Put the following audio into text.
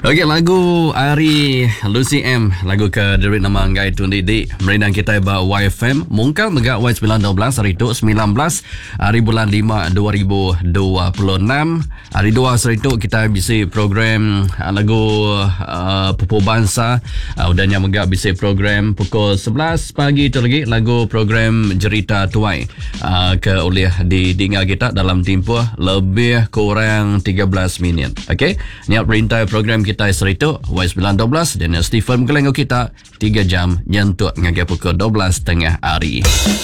Okey, lagu Ari Lucy M, lagu ke Derit nama Anggai Tun Didik merindang kita ba YFM mungkal megak Y912 hari itu 19 hari bulan 5 2026 hari 2 hari itu kita bisi program lagu Pupu Bangsa udahnya megak bisi program pukul 11 pagi itu lagi lagu program Jerita Tuai ke oleh didengar kita dalam tempoh lebih kurang 13 minit. Okey, niat perintah program kita itu Y912 dan Stephen Gelenggo kita 3 jam nyentuk ngagai pukul 12 tengah hari.